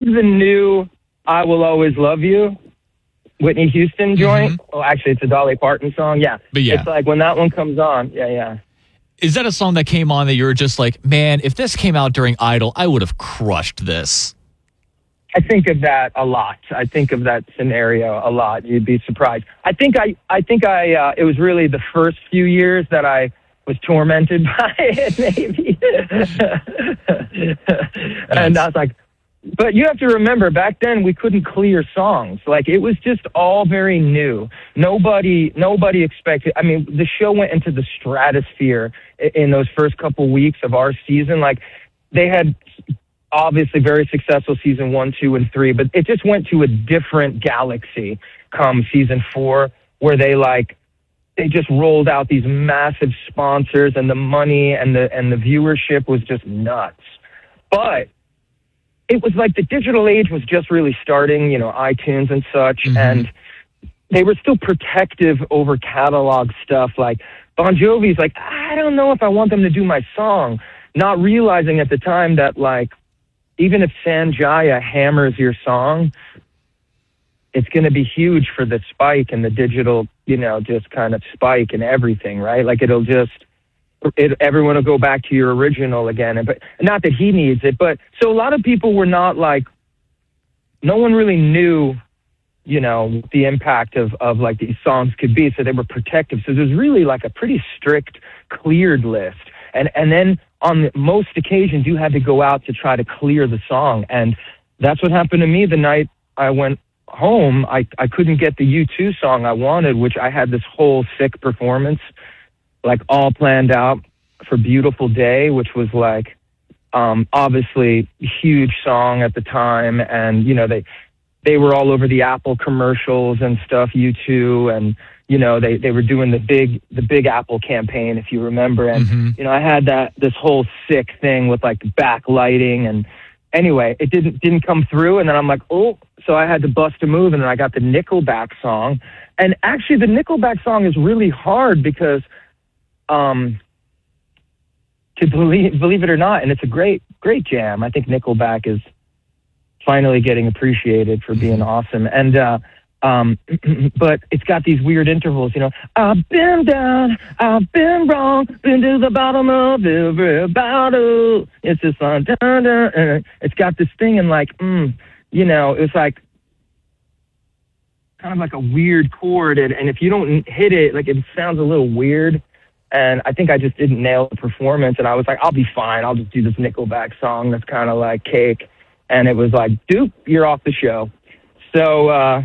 the new I Will Always Love You, Whitney Houston joint. Mm-hmm. Oh, actually, it's a Dolly Parton song. Yeah. But yeah. It's like when that one comes on. Yeah. Is that a song that came on that you were just like, man, if this came out during Idol, I would have crushed this? I think of that a lot. I think of that scenario a lot. You'd be surprised. I think it was really the first few years that I was tormented by it, maybe. And I was like, but you have to remember, back then we couldn't clear songs. Like, it was just all very new. Nobody expected. I mean, the show went into the stratosphere in those first couple weeks of our season. Like, they had obviously very successful season 1, 2, and 3, but it just went to a different galaxy come season 4, where they just rolled out these massive sponsors, and the money and the viewership was just nuts. But it was like the digital age was just really starting, iTunes and such, and they were still protective over catalog stuff. Like, Bon Jovi's like, I don't know if I want them to do my song, not realizing at the time that, like, even if Sanjaya hammers your song, it's going to be huge for the spike and the digital, just kind of spike and everything, right? Like, everyone will go back to your original again. But not that he needs it, but so a lot of people were not like, no one really knew, the impact of like these songs could be. So they were protective. So there's really like a pretty strict cleared list. And then on most occasions you had to go out to try to clear the song. And that's what happened to me the night I went home. I couldn't get the U2 song I wanted, which I had this whole sick performance, like all planned out for Beautiful Day, which was like, obviously a huge song at the time. And, they were all over the Apple commercials and stuff, U2, and, they were doing the big Apple campaign, if you remember. And, I had this whole sick thing with like backlighting, and anyway, it didn't come through. And then I'm like, oh, so I had to bust a move, and then I got the Nickelback song. And actually the Nickelback song is really hard because, to believe it or not, and it's a great jam. I think Nickelback is finally getting appreciated for being awesome. And, but it's got these weird intervals, I've been down, I've been wrong, been to the bottom of every bottle. It's just like, dun, dun, and it's got this thing, and like, it was like kind of like a weird chord. And if you don't hit it, like, it sounds a little weird. And I think I just didn't nail the performance. And I was like, I'll be fine. I'll just do this Nickelback song that's kind of like cake. And it was like, dude, you're off the show. So,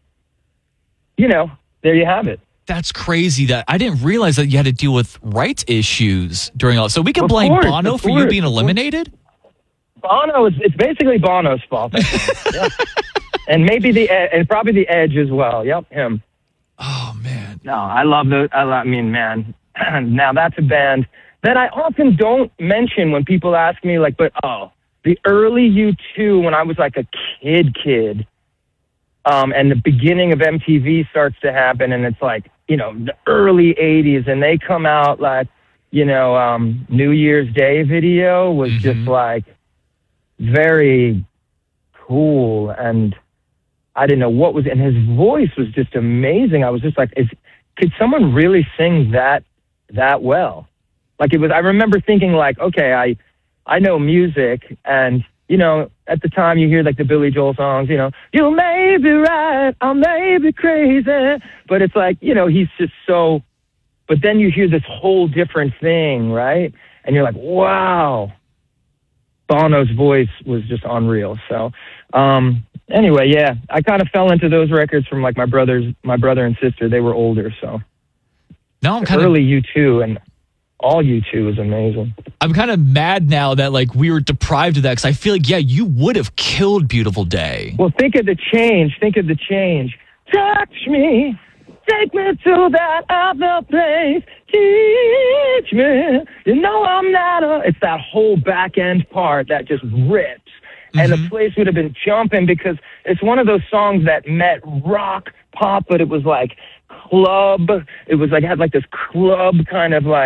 there you have it. That's crazy. That I didn't realize that you had to deal with rights issues during all. So we can blame Bono for you being eliminated? Bono, it's basically Bono's fault. Yeah. And probably the Edge as well. Yep, him. Oh, man. No, I love those. I mean, man, now that's a band that I often don't mention when people ask me, like, the early U2, when I was like a kid, and the beginning of MTV starts to happen, and it's like, the early 80s, and they come out like, New Year's Day video was just like very cool, and I didn't know what was, and his voice was just amazing. I was just like, could someone really sing that well? Like, it was, I remember thinking like, okay, I know music, and, at the time you hear like the Billy Joel songs, you may be right, I may be crazy, but it's like, he's just so, but then you hear this whole different thing, right? And you're like, wow, Bono's voice was just unreal. So, anyway, yeah, I kind of fell into those records from like my brother and sister. They were older, so. Now I'm early U2 and all U2 is amazing. I'm kind of mad now that like we were deprived of that, because I feel like, yeah, you would have killed Beautiful Day. Well, think of the change. Touch me, take me to that other place. Teach me, I'm not it's that whole back end part that just rips. And the place would have been jumping, because it's one of those songs that met rock, pop, but it was like club. It was like, had like this club kind of like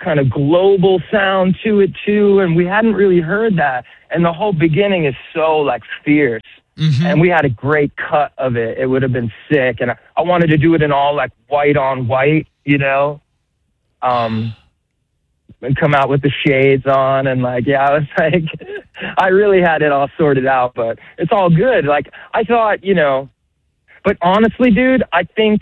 kind of global sound to it too, and we hadn't really heard that. And the whole beginning is so like fierce. Mm-hmm. And we had a great cut of it. It would have been sick. And I wanted to do it in all like white on white, you know, and come out with the shades on. And like, yeah, I was like, I really had it all sorted out, but it's all good. Like I thought, you know, but honestly, dude, I think,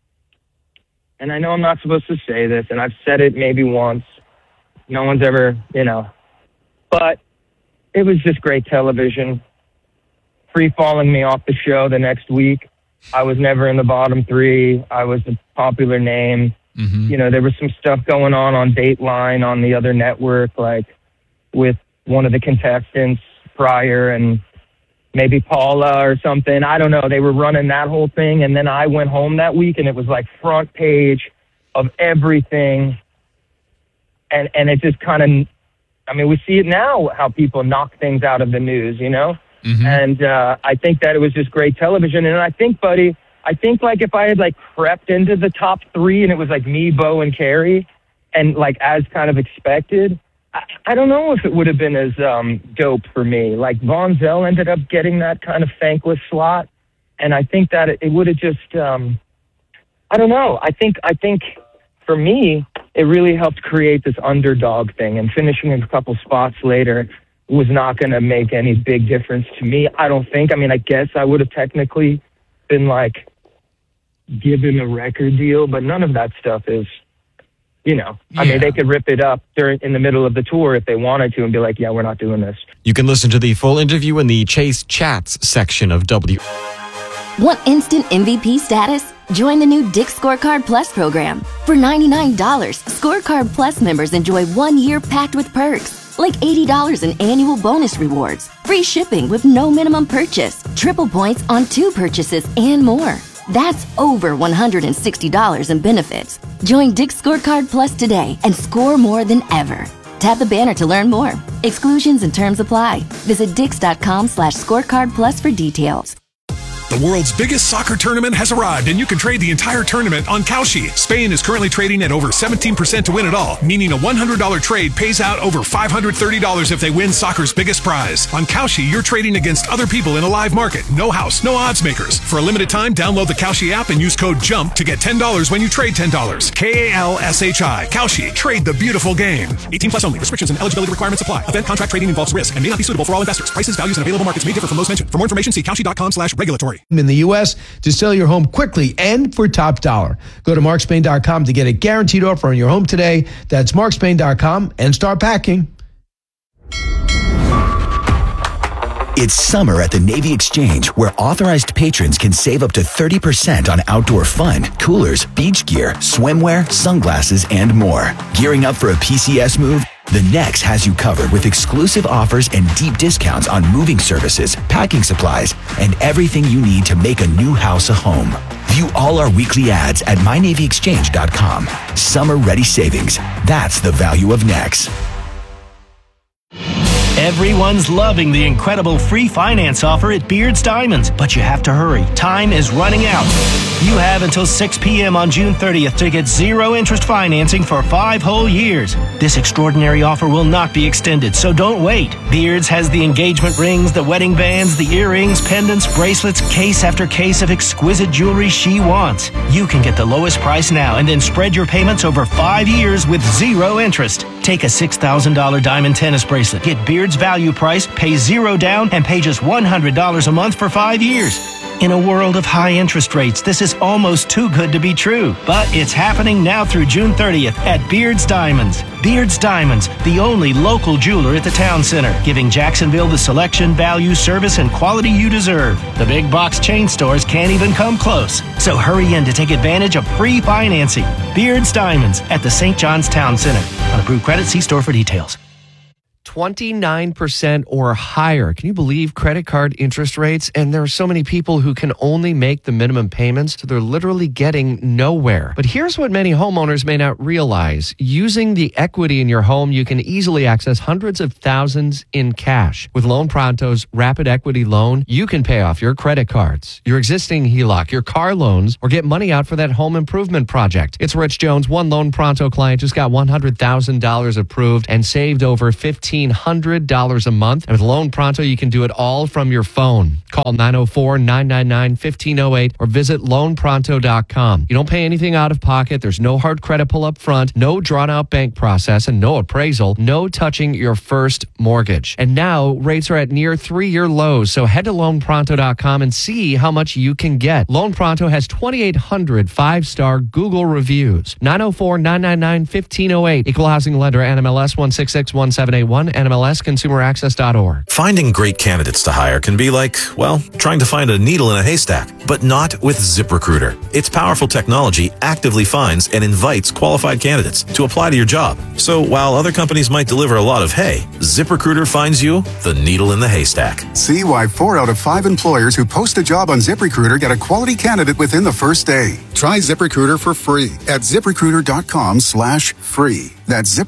and I know I'm not supposed to say this, and I've said it maybe once. No one's ever, you know, but it was just great television. Free-falling me off the show the next week. I was never in the bottom 3. I was a popular name. Mm-hmm. You know, there was some stuff going on Dateline on the other network, like with one of the contestants prior and maybe Paula or something. I don't know. They were running that whole thing. And then I went home that week and it was like front page of everything. And it just kind of, I mean, we see it now, how people knock things out of the news, you know? Mm-hmm. And I think that it was just great television. And I think, buddy, like if I had like crept into the top 3 and it was like me, Bo, and Carrie, and like as kind of expected, I don't know if it would have been as dope for me. Like Von Zell ended up getting that kind of thankless slot, and I think that it would have just I don't know. I think for me it really helped create this underdog thing, and finishing a couple spots later was not going to make any big difference to me, I don't think. I mean, I guess I would have technically been like given a record deal, but none of that stuff is, you know, I mean, they could rip it up in the middle of the tour if they wanted to and be like, yeah, we're not doing this. You can listen to the full interview in the Chase Chats section of W. Want instant MVP status? Join the new Dick's Scorecard Plus program. For $99, Scorecard Plus members enjoy 1 year packed with perks, like $80 in annual bonus rewards, free shipping with no minimum purchase, triple points on 2 purchases, and more. That's over $160 in benefits. Join Dick's Scorecard Plus today and score more than ever. Tap the banner to learn more. Exclusions and terms apply. Visit dix.com/scorecard plus for details. The world's biggest soccer tournament has arrived, and you can trade the entire tournament on Kalshi. Spain is currently trading at over 17% to win it all, meaning a $100 trade pays out over $530 if they win soccer's biggest prize. On Kalshi, you're trading against other people in a live market. No house, no odds makers. For a limited time, download the Kalshi app and use code JUMP to get $10 when you trade $10. Kalshi. Kalshi. Trade the beautiful game. 18 plus only. Restrictions and eligibility requirements apply. Event contract trading involves risk and may not be suitable for all investors. Prices, values, and available markets may differ from those mentioned. For more information, see Kalshi.com/regulatory. In the U.S. to sell your home quickly and for top dollar. Go to markspain.com to get a guaranteed offer on your home today. That's markspain.com and start packing. It's summer at the Navy Exchange, where authorized patrons can save up to 30% on outdoor fun, coolers, beach gear, swimwear, sunglasses, and more. Gearing up for a PCS move? The Nex has you covered with exclusive offers and deep discounts on moving services, packing supplies, and everything you need to make a new house a home. View all our weekly ads at mynavyexchange.com. Summer-ready savings. That's the value of Nex. Everyone's loving the incredible free finance offer at Beard's Diamonds, but you have to hurry. Time is running out. You have until 6 p.m. on June 30th to get zero interest financing for 5 whole years. This extraordinary offer will not be extended, so don't wait. Beard's has the engagement rings, the wedding bands, the earrings, pendants, bracelets, case after case of exquisite jewelry she wants. You can get the lowest price now and then spread your payments over 5 years with zero interest. Take a $6,000 diamond tennis bracelet. Get Beard's value price, pay zero down, and pay just $100 a month for 5 years. In a world of high interest rates, this is almost too good to be true. But it's happening now through June 30th at Beard's Diamonds. Beard's Diamonds, the only local jeweler at the town center, giving Jacksonville the selection, value, service, and quality you deserve. The big box chain stores can't even come close. So hurry in to take advantage of free financing. Beard's Diamonds at the St. John's Town Center. On approved credit, see store for details. 29% or higher. Can you believe credit card interest rates? And there are so many people who can only make the minimum payments, so they're literally getting nowhere. But here's what many homeowners may not realize. Using the equity in your home, you can easily access hundreds of thousands in cash. With Loan Pronto's Rapid Equity Loan, you can pay off your credit cards, your existing HELOC, your car loans, or get money out for that home improvement project. It's Rich Jones. One Loan Pronto client just got $100,000 approved and saved over $1,500 a month. And with Loan Pronto, you can do it all from your phone. Call 904-999-1508 or visit loanpronto.com. You don't pay anything out of pocket. There's no hard credit pull up front, no drawn out bank process, and no appraisal, no touching your first mortgage. And now rates are at near 3-year lows. So head to loanpronto.com and see how much you can get. Loan Pronto has 2,800 5-star Google reviews. 904-999-1508. Equal housing lender, NMLS 1661781, NMLSconsumeraccess.org. Finding great candidates to hire can be like, well, trying to find a needle in a haystack, but not with ZipRecruiter. Its powerful technology actively finds and invites qualified candidates to apply to your job. So while other companies might deliver a lot of hay, ZipRecruiter finds you the needle in the haystack. See why 4 out of 5 employers who post a job on ZipRecruiter get a quality candidate within the first day. Try ZipRecruiter for free at ZipRecruiter.com/free. That's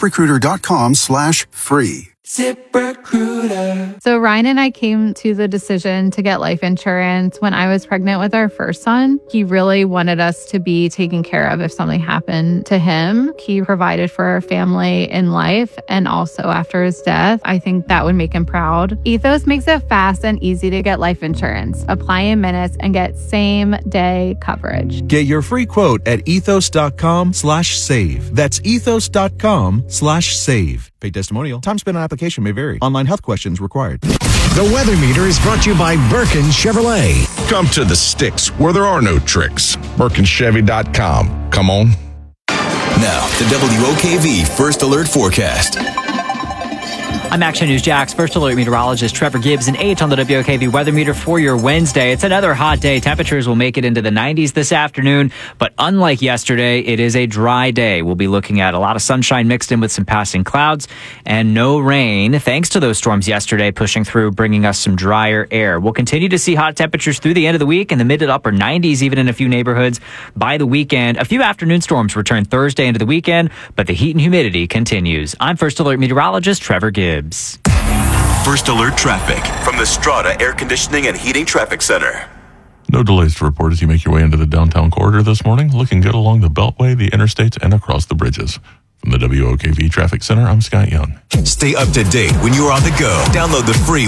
ZipRecruiter.com/free. ZipRecruiter. So Ryan and I came to the decision to get life insurance when I was pregnant with our first son. He really wanted us to be taken care of if something happened to him. He provided for our family in life and also after his death. I think that would make him proud. Ethos makes it fast and easy to get life insurance. Apply in minutes and get same-day coverage. Get your free quote at ethos.com/save. That's ethos.com/save. Paid testimonial. Time spent on application may vary. Online health questions required. The Weather Meter is brought to you by Birkin Chevrolet. Come to the sticks where there are no tricks. BirkinChevy.com. Come on. Now, the WOKV First Alert Forecast. I'm Action News Jax First Alert meteorologist Trevor Gibbs, an 8 on the WOKV weather meter for your Wednesday. It's another hot day. Temperatures will make it into the 90s this afternoon, but unlike yesterday, it is a dry day. We'll be looking at a lot of sunshine mixed in with some passing clouds and no rain, thanks to those storms yesterday pushing through, bringing us some drier air. We'll continue to see hot temperatures through the end of the week in the mid to upper 90s, even in a few neighborhoods by the weekend. A few afternoon storms return Thursday into the weekend, but the heat and humidity continues. I'm First Alert meteorologist Trevor Gibbs. First Alert traffic from the Strata Air Conditioning and Heating Traffic Center. No delays to report as you make your way into the downtown corridor this morning. Looking good along the Beltway, the interstates, and across the bridges. From the WOKV Traffic Center, I'm Scott Young. Stay up to date when you're on the go. Download the free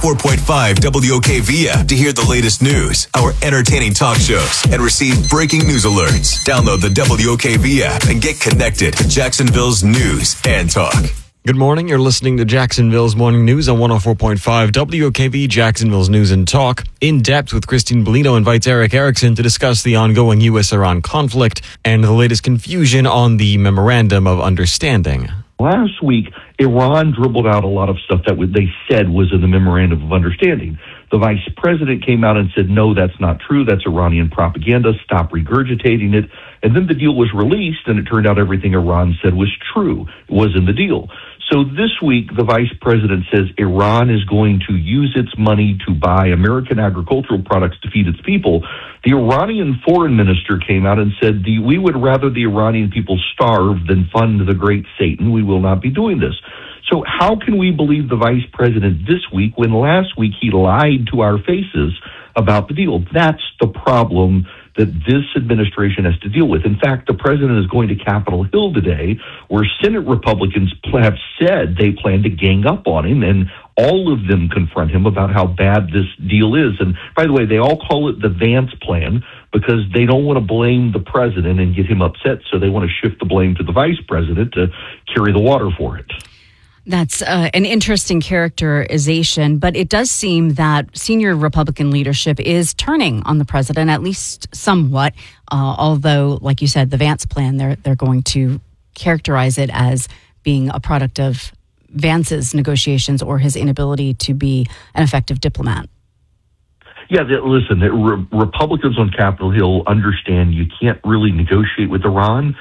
104.5 WOKV app to hear the latest news, our entertaining talk shows, and receive breaking news alerts. Download the WOKV app and get connected to Jacksonville's news and talk. Good morning. You're listening to Jacksonville's Morning News on 104.5 WOKV, Jacksonville's News and Talk. In Depth with Christine Bellino invites Eric Erickson to discuss the ongoing U.S.-Iran conflict and the latest confusion on the Memorandum of Understanding. Last week, Iran dribbled out a lot of stuff that they said was in the Memorandum of Understanding. The vice president came out and said, no, that's not true. That's Iranian propaganda. Stop regurgitating it. And then the deal was released, and it turned out everything Iran said was true. It was in the deal. So this week, the vice president says Iran is going to use its money to buy American agricultural products to feed its people. The Iranian foreign minister came out and said, we would rather the Iranian people starve than fund the great Satan. We will not be doing this. So how can we believe the vice president this week when last week he lied to our faces about the deal? That's the problem that this administration has to deal with. In fact, the president is going to Capitol Hill today, where Senate Republicans have said they plan to gang up on him, and all of them confront him about how bad this deal is. And by the way, they all call it the Vance plan because they don't want to blame the president and get him upset, so they want to shift the blame to the vice president to carry the water for it. That's an interesting characterization, but it does seem that senior Republican leadership is turning on the president, at least somewhat, although, like you said, the Vance plan, they're going to characterize it as being a product of Vance's negotiations or his inability to be an effective diplomat. Yeah, listen, Republicans on Capitol Hill understand you can't really negotiate with Iran.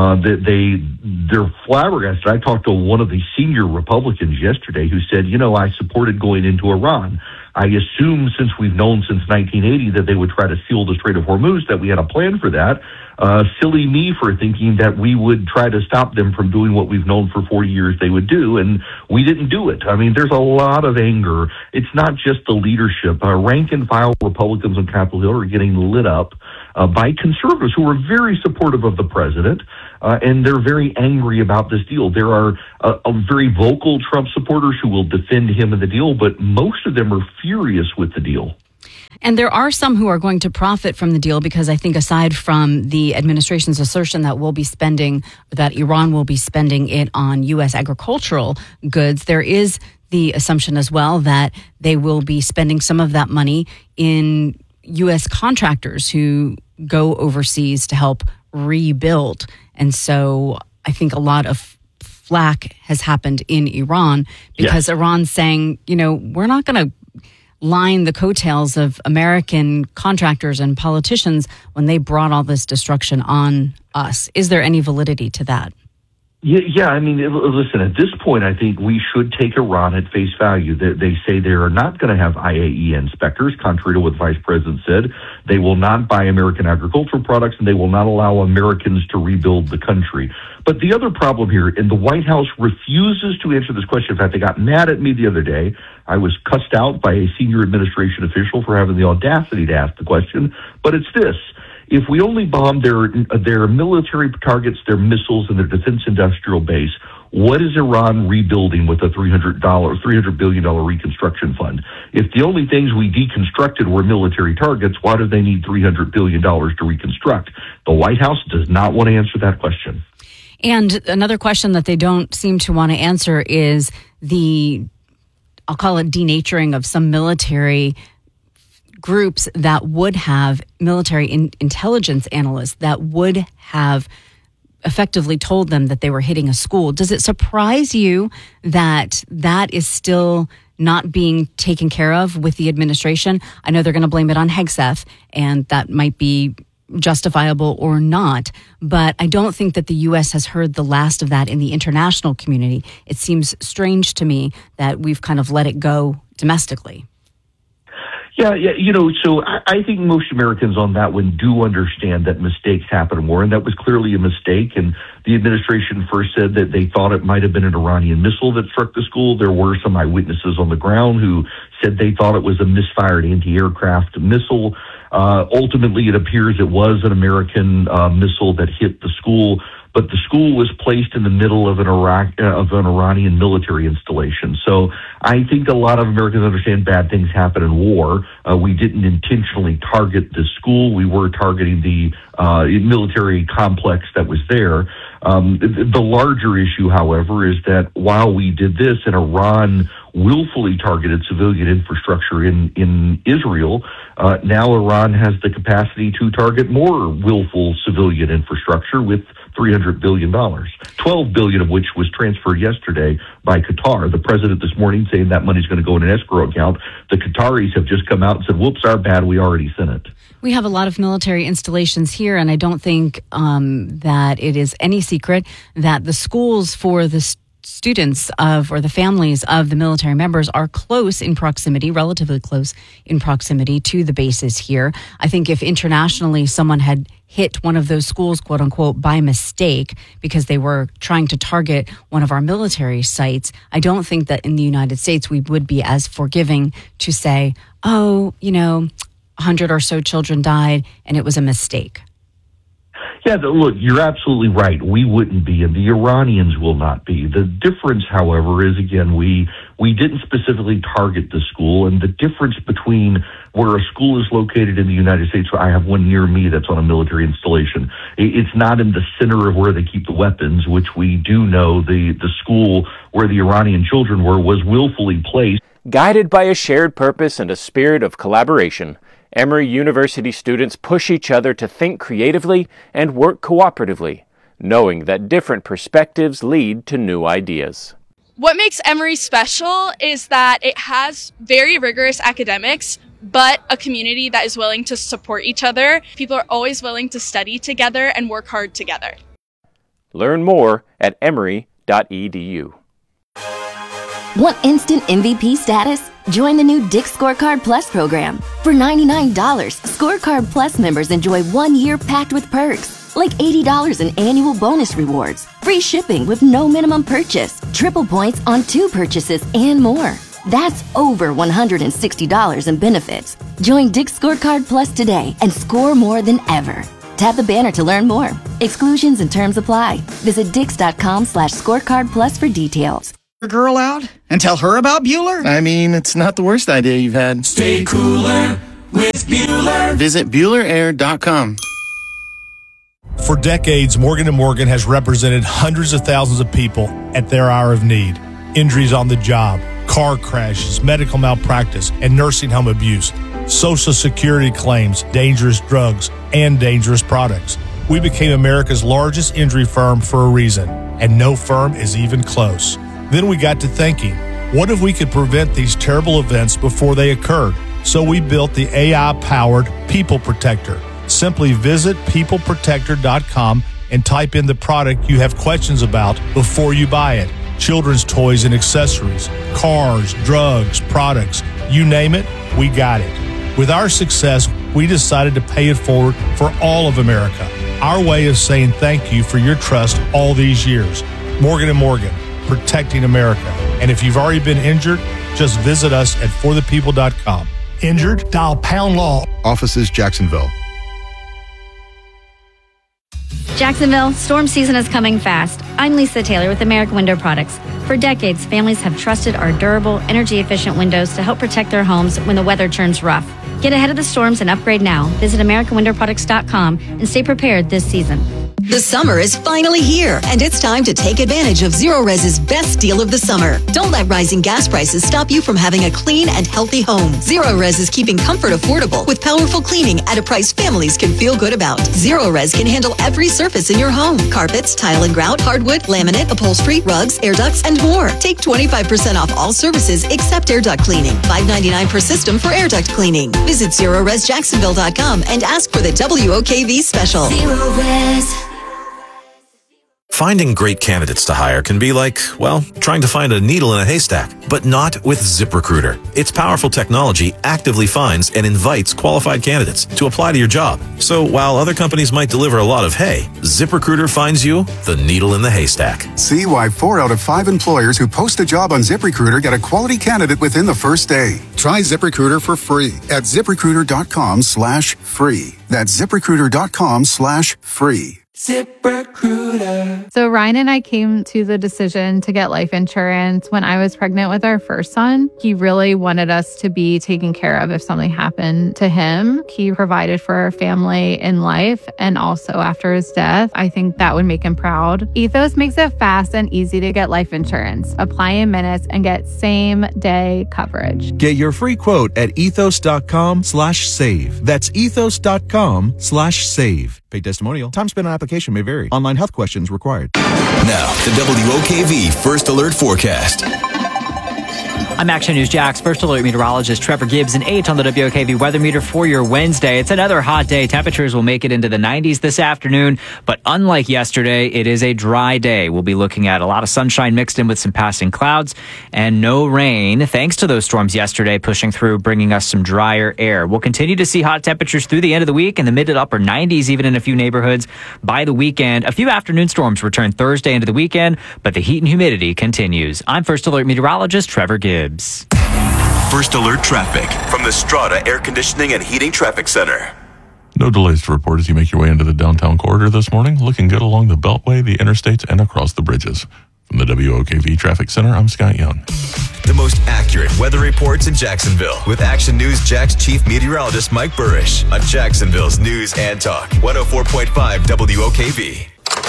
They're flabbergasted. I talked to one of the senior Republicans yesterday who said, I supported going into Iran. I assume since we've known since 1980 that they would try to seal the Strait of Hormuz, that we had a plan for that. Silly me for thinking that we would try to stop them from doing what we've known for 40 years they would do, and we didn't do it. I mean, there's a lot of anger. It's not just the leadership. Rank and file Republicans on Capitol Hill are getting lit up by conservatives who are very supportive of the president, and they're very angry about this deal. There are very vocal Trump supporters who will defend him in the deal, but most of them are furious with the deal. And there are some who are going to profit from the deal because I think aside from the administration's assertion that that Iran will be spending it on U.S. agricultural goods, there is the assumption as well that they will be spending some of that money in U.S. contractors who go overseas to help rebuild. And so I think a lot of flack has happened in Iran because Iran's saying, we're not going to line the coattails of American contractors and politicians when they brought all this destruction on us. Is there any validity to that? Yeah. I mean, listen, at this point, I think we should take Iran at face value. They say they are not going to have IAEA inspectors, contrary to what the vice president said. They will not buy American agricultural products, and they will not allow Americans to rebuild the country. But the other problem here, and the White House refuses to answer this question. In fact, they got mad at me the other day. I was cussed out by a senior administration official for having the audacity to ask the question. But it's this. If we only bomb their military targets, their missiles, and their defense industrial base, what is Iran rebuilding with a $300 billion reconstruction fund? If the only things we deconstructed were military targets, why do they need $300 billion to reconstruct? The White House does not want to answer that question. And another question that they don't seem to want to answer is I'll call it denaturing of some military groups that would have military intelligence analysts that would have effectively told them that they were hitting a school. Does it surprise you that that is still not being taken care of with the administration? I know they're going to blame it on Hegseth, and that might be justifiable or not, but I don't think that the U.S. has heard the last of that in the international community. It seems strange to me that we've kind of let it go domestically. Yeah, so I think most Americans on that one do understand that mistakes happen in war, and that was clearly a mistake. And the administration first said that they thought it might have been an Iranian missile that struck the school. There were some eyewitnesses on the ground who said they thought it was a misfired anti-aircraft missile. Ultimately, it appears it was an American missile that hit the school, but the school was placed in the middle of an Iranian military installation. So I think a lot of Americans understand bad things happen in war. We didn't intentionally target the school. We were targeting the military complex that was there. The larger issue, however, is that while we did this and Iran willfully targeted civilian infrastructure in Israel, now Iran has the capacity to target more willful civilian infrastructure with $300 billion, $12 billion of which was transferred yesterday by Qatar. The president this morning saying that money's going to go in an escrow account. The Qataris have just come out and said, whoops, our bad, we already sent it. We have a lot of military installations here, and I don't think that it is any secret that the schools for the students or the families of the military members are close in proximity, relatively close in proximity to the bases here. I think if internationally someone had hit one of those schools, quote unquote, by mistake because they were trying to target one of our military sites, I don't think that in the United States we would be as forgiving to say, 100 or so children died and it was a mistake. Yeah, look, you're absolutely right. We wouldn't be, and the Iranians will not be. The difference, however, is, again, we didn't specifically target the school, and the difference between where a school is located in the United States, I have one near me that's on a military installation. It's not in the center of where they keep the weapons, which we do know the school where the Iranian children were was willfully placed. Guided by a shared purpose and a spirit of collaboration, Emory University students push each other to think creatively and work cooperatively, knowing that different perspectives lead to new ideas. What makes Emory special is that it has very rigorous academics, but a community that is willing to support each other. People are always willing to study together and work hard together. Learn more at emory.edu. Want instant MVP status? Join the new Dick's Scorecard Plus program. For $99, Scorecard Plus members enjoy 1 year packed with perks, like $80 in annual bonus rewards, free shipping with no minimum purchase, triple points on 2 purchases, and more. That's over $160 in benefits. Join Dick's Scorecard Plus today and score more than ever. Tap the banner to learn more. Exclusions and terms apply. Visit dix.com/scorecard plus for details. Girl out and tell her about Bueller? I mean, it's not the worst idea you've had. Stay cooler with Bueller. Visit BuellerAir.com. For decades, Morgan & Morgan has represented hundreds of thousands of people at their hour of need. Injuries on the job, car crashes, medical malpractice, and nursing home abuse, Social Security claims, dangerous drugs, and dangerous products. We became America's largest injury firm for a reason, and no firm is even close. Then we got to thinking, what if we could prevent these terrible events before they occurred? So we built the AI-powered People Protector. Simply visit peopleprotector.com and type in the product you have questions about before you buy it. Children's toys and accessories, cars, drugs, products, you name it, we got it. With our success, we decided to pay it forward for all of America. Our way of saying thank you for your trust all these years. Morgan & Morgan, protecting America. And if you've already been injured, just visit us at forthepeople.com. Injured? Dial #law. Offices, Jacksonville. Jacksonville, storm season is coming fast. I'm Lisa Taylor with American Window Products. For decades, families have trusted our durable, energy-efficient windows to help protect their homes when the weather turns rough. Get ahead of the storms and upgrade now. Visit AmericanWindowProducts.com and stay prepared this season. The summer is finally here, and it's time to take advantage of Zerorez's best deal of the summer. Don't let rising gas prices stop you from having a clean and healthy home. Zerorez is keeping comfort affordable with powerful cleaning at a price families can feel good about. Zerorez can handle every surface in your home: carpets, tile and grout, hardwood, laminate, upholstery, rugs, air ducts, and more. Take 25% off all services except air duct cleaning. $5.99 per system for air duct cleaning. Visit ZerorezJacksonville.com and ask for the WOKV special. Zerorez. Finding great candidates to hire can be like, well, trying to find a needle in a haystack, but not with ZipRecruiter. Its powerful technology actively finds and invites qualified candidates to apply to your job. So while other companies might deliver a lot of hay, ZipRecruiter finds you the needle in the haystack. See why 4 out of 5 employers who post a job on ZipRecruiter get a quality candidate within the first day. Try ZipRecruiter for free at ZipRecruiter.com/free. That's ZipRecruiter.com/free. ZipRecruiter. So Ryan and I came to the decision to get life insurance when I was pregnant with our first son. He really wanted us to be taken care of if something happened to him. He provided for our family in life and also after his death. I think that would make him proud. Ethos makes it fast and easy to get life insurance. Apply in minutes and get same-day coverage. Get your free quote at ethos.com/save. That's ethos.com/save. Paid testimonial. Time spent on application may vary. Online health questions required. Now, the WOKV First Alert Forecast. I'm Action News Jax First Alert meteorologist Trevor Gibbs and 8 on the WOKV weather meter for your Wednesday. It's another hot day. Temperatures will make it into the 90s this afternoon, but unlike yesterday, it is a dry day. We'll be looking at a lot of sunshine mixed in with some passing clouds and no rain, thanks to those storms yesterday pushing through, bringing us some drier air. We'll continue to see hot temperatures through the end of the week in the mid to upper 90s, even in a few neighborhoods by the weekend. A few afternoon storms return Thursday into the weekend, but the heat and humidity continues. I'm First Alert meteorologist Trevor Gibbs. First Alert traffic from the Strata Air Conditioning and Heating Traffic Center. No delays to report as you make your way into the downtown corridor this morning. Looking good along the Beltway, the interstates, and across the bridges. From the WOKV Traffic Center, I'm Scott Young. The most accurate weather reports in Jacksonville with Action News Jax Chief Meteorologist Mike Burrish on Jacksonville's News and Talk 104.5 WOKV.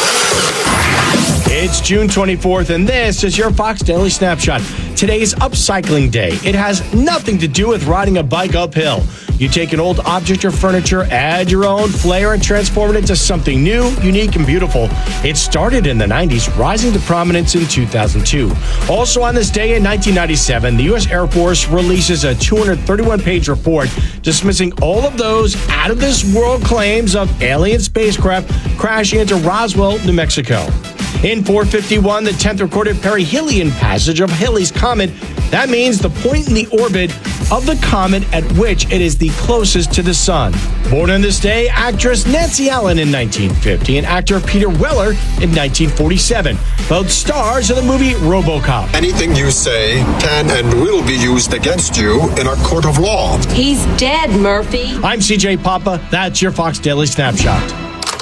It's June 24th, and this is your Fox Daily Snapshot. Today is Upcycling Day. It has nothing to do with riding a bike uphill. You take an old object or furniture, add your own flair, and transform it into something new, unique, and beautiful. It started in the 90s, rising to prominence in 2002. Also on this day in 1997, the U.S. Air Force releases a 231-page report dismissing all of those out-of-this-world claims of alien spacecraft crashing into Roswell, New Mexico. In 451, the 10th recorded perihelion passage of Halley's Comet. That means the point in the orbit of the comet at which it is the closest to the sun. Born on this day, actress Nancy Allen in 1950 and actor Peter Weller in 1947. Both stars of the movie RoboCop. Anything you say can and will be used against you in a court of law. He's dead, Murphy. I'm CJ Papa. That's your Fox Daily Snapshot.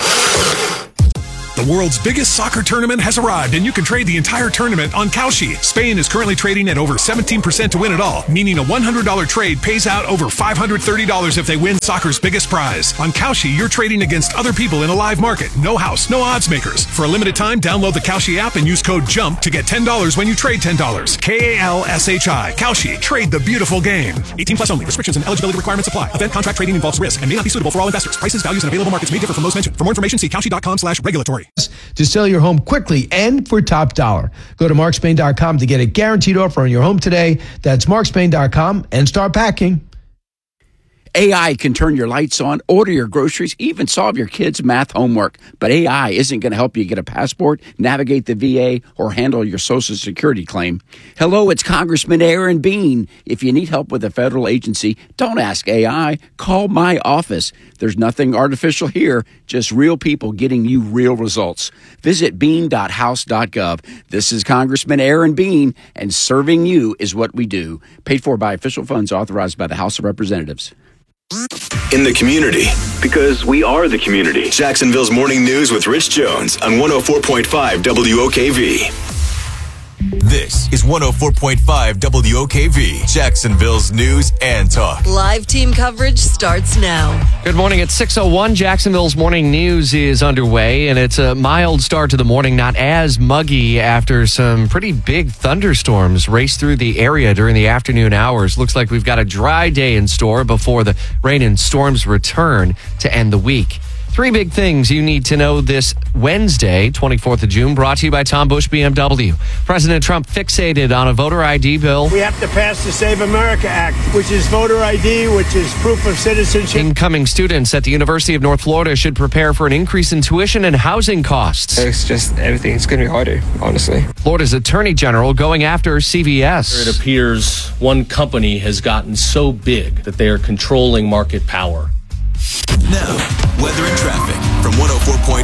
The world's biggest soccer tournament has arrived, and you can trade the entire tournament on Kalshi. Spain is currently trading at over 17% to win it all, meaning a $100 trade pays out over $530 if they win soccer's biggest prize. On Kalshi, you're trading against other people in a live market. No house, no odds makers. For a limited time, download the Kalshi app and use code JUMP to get $10 when you trade $10. Kalshi. Kalshi. Trade the beautiful game. 18 plus only. Restrictions and eligibility requirements apply. Event contract trading involves risk and may not be suitable for all investors. Prices, values, and available markets may differ from those mentioned. For more information, see Kalshi.com/regulatory. To sell your home quickly and for top dollar. Go to markspain.com to get a guaranteed offer on your home today. That's markspain.com and start packing. AI can turn your lights on, order your groceries, even solve your kids' math homework. But AI isn't going to help you get a passport, navigate the VA, or handle your Social Security claim. Hello, it's Congressman Aaron Bean. If you need help with a federal agency, don't ask AI. Call my office. There's nothing artificial here, just real people getting you real results. Visit bean.house.gov. This is Congressman Aaron Bean, and serving you is what we do. Paid for by official funds authorized by the House of Representatives. In the community, because we are the community. Jacksonville's Morning News with Rich Jones on 104.5 WOKV. This is 104.5 WOKV, Jacksonville's news and talk. Live team coverage starts now. Good morning. It's 6:01. Jacksonville's morning news is underway, and it's a mild start to the morning, not as muggy after some pretty big thunderstorms raced through the area during the afternoon hours. Looks like we've got a dry day in store before the rain and storms return to end the week. Three big things you need to know this Wednesday, 24th of June, brought to you by Tom Bush BMW. President Trump fixated on a voter ID bill. We have to pass the Save America Act, which is voter ID, which is proof of citizenship. Incoming students at the University of North Florida should prepare for an increase in tuition and housing costs. It's just everything. It's going to be harder, honestly. Florida's Attorney General going after CVS. It appears one company has gotten so big that they are controlling market power. Now, weather and traffic from 104.5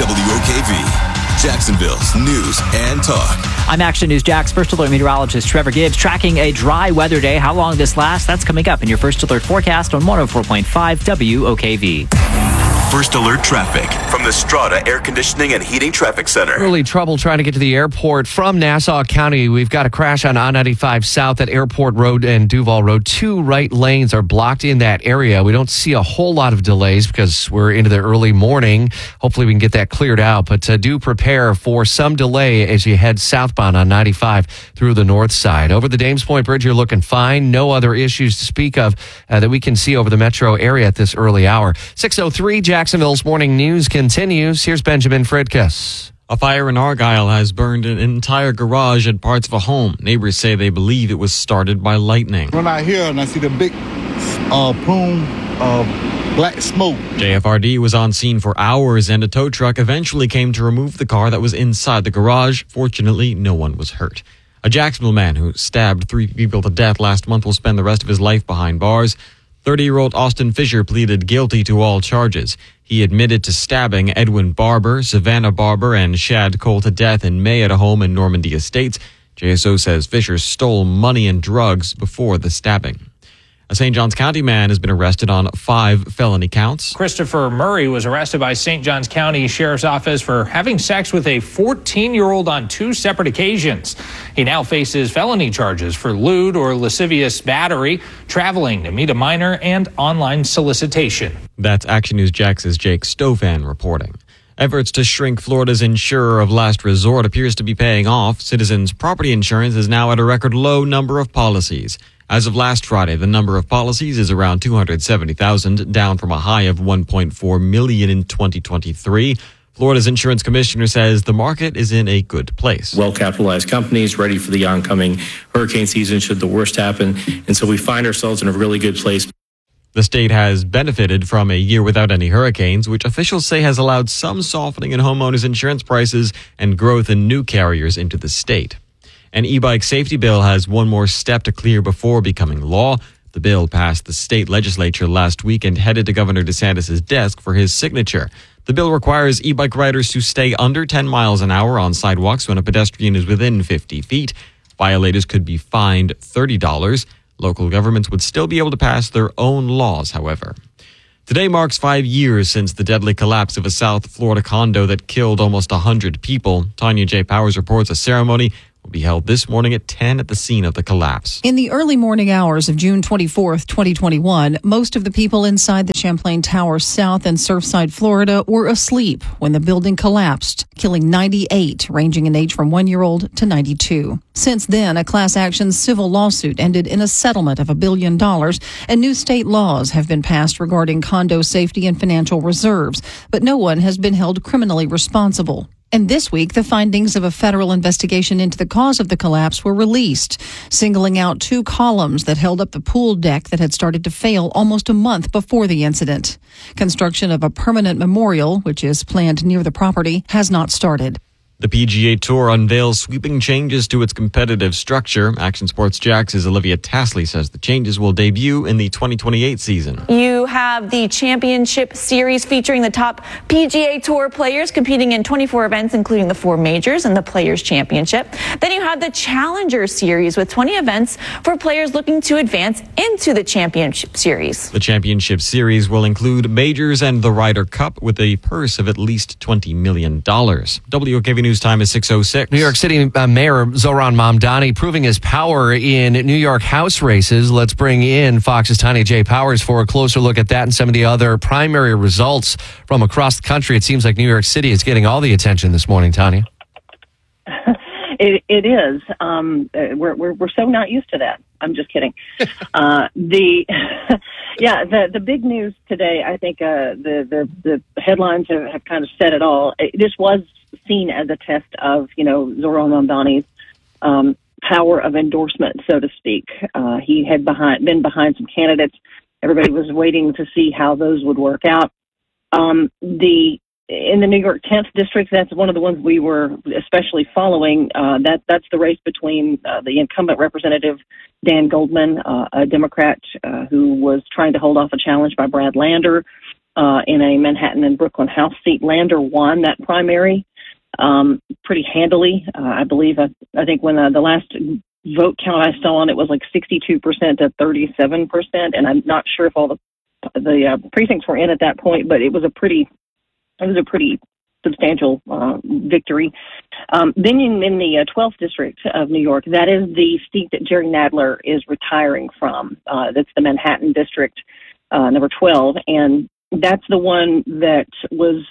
WOKV, Jacksonville's news and talk. I'm Action News Jax First Alert meteorologist Trevor Gibbs tracking a dry weather day. How long this lasts, that's coming up in your First Alert forecast on 104.5 WOKV. First Alert traffic from the Strata Air Conditioning and Heating Traffic Center. Early trouble trying to get to the airport from Nassau County. We've got a crash on I-95 South at Airport Road and Duval Road. Two right lanes are blocked in that area. We don't see a whole lot of delays because we're into the early morning. Hopefully we can get that cleared out, but do prepare for some delay as you head southbound on 95 through the north side. Over the Dames Point Bridge, you're looking fine. No other issues to speak of that we can see over the metro area at this early hour. 6:03, Jacksonville's morning news continues. Here's Benjamin Fridkus. A fire in Argyle has burned an entire garage and parts of a home. Neighbors say they believe it was started by lightning. When I hear and I see the big plume of black smoke. JFRD was on scene for hours, and a tow truck eventually came to remove the car that was inside the garage. Fortunately, no one was hurt. A Jacksonville man who stabbed 3 people to death last month will spend the rest of his life behind bars. 30-year-old Austin Fisher pleaded guilty to all charges. He admitted to stabbing Edwin Barber, Savannah Barber, and Shad Cole to death in May at a home in Normandy Estates. JSO says Fisher stole money and drugs before the stabbing. A St. Johns County man has been arrested on 5 felony counts. Christopher Murray was arrested by St. Johns County Sheriff's Office for having sex with a 14-year-old on 2 separate occasions. He now faces felony charges for lewd or lascivious battery, traveling to meet a minor, and online solicitation. That's Action News Jax's Jake Stofan reporting. Efforts to shrink Florida's insurer of last resort appears to be paying off. Citizens Property Insurance is now at a record low number of policies. As of last Friday, the number of policies is around 270,000, down from a high of 1.4 million in 2023. Florida's insurance commissioner says the market is in a good place. Well-capitalized companies ready for the oncoming hurricane season should the worst happen. And so we find ourselves in a really good place. The state has benefited from a year without any hurricanes, which officials say has allowed some softening in homeowners' insurance prices and growth in new carriers into the state. An e-bike safety bill has one more step to clear before becoming law. The bill passed the state legislature last week and headed to Governor DeSantis' desk for his signature. The bill requires e-bike riders to stay under 10 miles an hour on sidewalks when a pedestrian is within 50 feet. Violators could be fined $30. Local governments would still be able to pass their own laws, however. Today marks 5 years since the deadly collapse of a South Florida condo that killed almost 100 people. Tanya J. Powers reports a ceremony will be held this morning at 10 at the scene of the collapse. In the early morning hours of June 24th, 2021, most of the people inside the Champlain Tower South in Surfside, Florida were asleep when the building collapsed, killing 98, ranging in age from 1-year-old to 92. Since then, a class action civil lawsuit ended in a settlement of $1 billion, and new state laws have been passed regarding condo safety and financial reserves, but no one has been held criminally responsible. And this week, the findings of a federal investigation into the cause of the collapse were released, singling out 2 columns that held up the pool deck that had started to fail almost a month before the incident. Construction of a permanent memorial, which is planned near the property, has not started. The PGA Tour unveils sweeping changes to its competitive structure. Action Sports Jax's Olivia Tasley says the changes will debut in the 2028 season. You have the Championship Series featuring the top PGA Tour players competing in 24 events, including the 4 majors and the Players' Championship. Then you have the Challenger Series with 20 events for players looking to advance into the Championship Series. The Championship Series will include majors and the Ryder Cup with a purse of at least $20 million. WOKV News time is 6:06. New York City Mayor Zohran Mamdani proving his power in New York House races. Let's bring in Fox's Tanya J. Powers for a closer look at that and some of the other primary results from across the country. It seems like New York City is getting all the attention this morning, Tanya. It is. We're so not used to that. I'm just kidding. The big news today, I think the headlines have kind of said it all. This was seen as a test of, Zohran Mamdani's power of endorsement, so to speak. He had been behind some candidates. Everybody was waiting to see how those would work out. In the New York 10th district, that's one of the ones we were especially following. That's the race between the incumbent representative Dan Goldman, a Democrat who was trying to hold off a challenge by Brad Lander in a Manhattan and Brooklyn House seat. Lander won that primary pretty handily. I believe. I think when the last vote count I saw on it was like 62% to 37%, and I'm not sure if all the precincts were in at that point, but it was a pretty substantial victory. Then in the 12th district of New York, that is the seat that Jerry Nadler is retiring from. That's the Manhattan district, number 12, and that's the one that was,